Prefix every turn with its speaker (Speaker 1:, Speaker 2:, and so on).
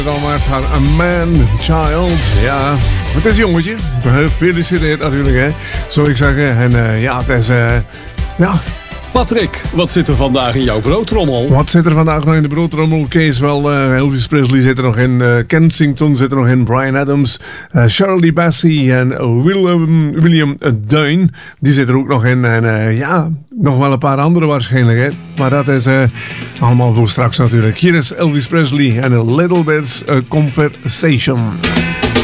Speaker 1: Dan met haar A Man Child. Ja, het is een jongetje. Gefeliciteerd natuurlijk, hè. Zou ik zeggen. En ja, het is... ja...
Speaker 2: Patrick, wat zit er vandaag in jouw broodtrommel?
Speaker 1: Wat zit er vandaag nog in de broodtrommel? Kees, wel, Elvis Presley zit er nog in, Kensington zit er nog in, Bryan Adams, Shirley Bassey en William Duin, die zit er ook nog in. En ja, nog wel een paar andere waarschijnlijk, hè. Maar dat is allemaal voor straks natuurlijk. Hier is Elvis Presley en A Little Bit Conversation.